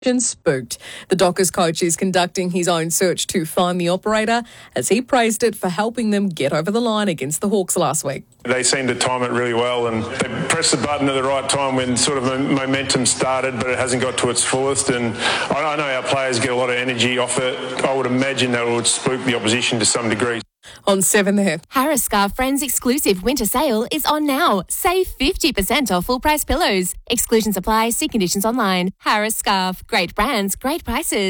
and spooked. The Dockers coach is conducting his own search to find the operator, as he praised it for helping them get over the line against the Hawks last week. They seemed to time it really well, and they pressed the button at the right time when sort of momentum started, but it hasn't got to its fullest. And I know our players get a lot of energy off it. I would imagine that it would spook the opposition to some degree. On 7 there. Harris Scarf Friends exclusive winter sale is on now. Save 50% off full price pillows. Exclusions apply. See conditions online. Harris Scarf. Great brands, great prices.